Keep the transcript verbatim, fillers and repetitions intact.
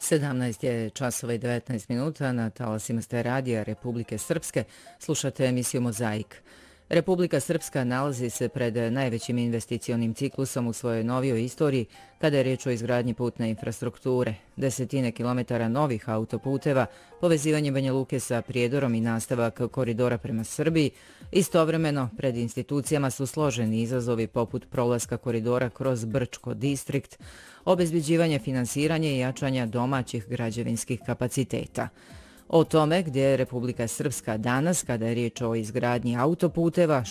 sedamnaest je časova i devetnaest minuta na talasima ste radija Republike Srpske. Slušate emisiju Mozaik. Republika Srpska nalazi se pred najvećim investicionim ciklusom u svojoj novijoj istoriji kada je riječ o izgradnji putne infrastrukture. Desetine kilometara novih autoputeva, povezivanje Banja Luke sa Prijedorom i nastavak koridora prema Srbiji. Istovremeno, pred institucijama su složeni izazovi poput prolaska koridora kroz Brčko distrikt, obezbeđivanje finansiranja i jačanja domaćih građevinskih kapaciteta. O tome gdje je Republika Srpska danas kada je riječ o izgradnji autoputeva,